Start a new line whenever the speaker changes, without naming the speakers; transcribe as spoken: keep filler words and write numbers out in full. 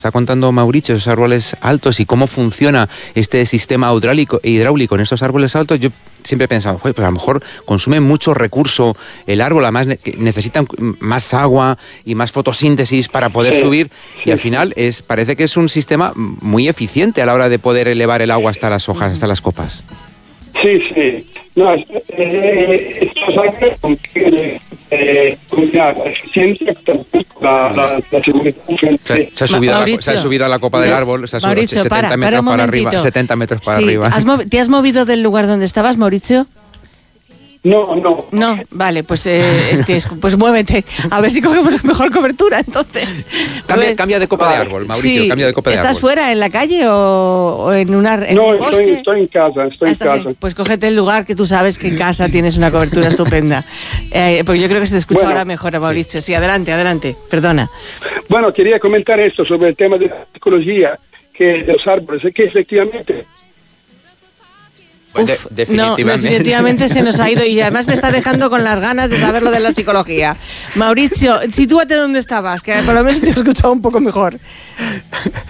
Está contando Mauricio esos árboles altos y cómo funciona este sistema hidráulico, hidráulico en estos árboles altos. Yo siempre he pensado, pues a lo mejor consume mucho recurso el árbol, además necesitan más agua y más fotosíntesis para poder sí, subir sí, y al final es parece que es un sistema muy eficiente a la hora de poder elevar el agua hasta las hojas, hasta las copas.
Sí, sí. No, eh, estos árboles contienen eh, una eficiencia la, la, la seguridad.
Se, se, ha subido a la, se ha subido a la copa del árbol, se ha subido
Mauricio,
setenta
para,
metros
para,
para arriba, setenta metros para
sí,
arriba.
¿has mov- ¿Te has movido del lugar donde estabas, Mauricio?
No, no.
No, vale, pues eh, este, pues muévete, a ver si cogemos mejor cobertura, entonces.
Cambia, cambia de copa de árbol, Mauricio,
sí,
cambia de copa de árbol.
¿Estás fuera, en la calle o, o en, una, en
no,
un bosque?
No, estoy, estoy en casa, estoy
ah,
en casa.
En, pues cógete el lugar que tú sabes que en casa tienes una cobertura estupenda. Eh, porque yo creo que se te escucha bueno, ahora mejor, Mauricio. Sí. sí, adelante, adelante, perdona.
Bueno, quería comentar esto sobre el tema de la ecología que de los árboles, es que efectivamente...
Uf, de, definitivamente. No, definitivamente se nos ha ido y además me está dejando con las ganas de saber lo de la psicología. Mauricio, sitúate donde estabas, que por lo menos te he escuchado un poco mejor.